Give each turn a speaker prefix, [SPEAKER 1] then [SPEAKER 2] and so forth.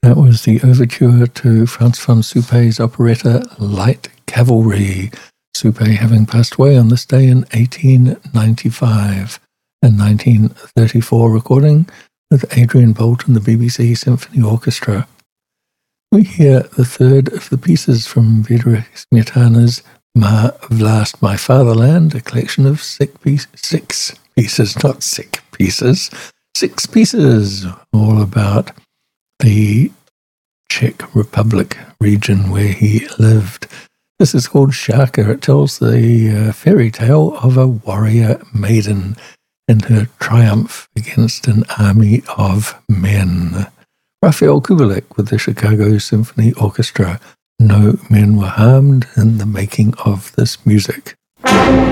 [SPEAKER 1] That was the overture to Franz von Suppé's operetta Light Cavalry, Suppé having passed away on this day in 1895, a 1934 recording with Adrian Boult and the BBC Symphony Orchestra. We hear the third of the pieces from Friedrich Smetana's Ma Vlast, My Fatherland, a collection of six pieces, all about the Czech Republic region where he lived. This is called Shaka. It tells the fairy tale of a warrior maiden in her triumph against an army of men. Raphael Kubelik with the Chicago Symphony Orchestra. No men were harmed in the making of this music.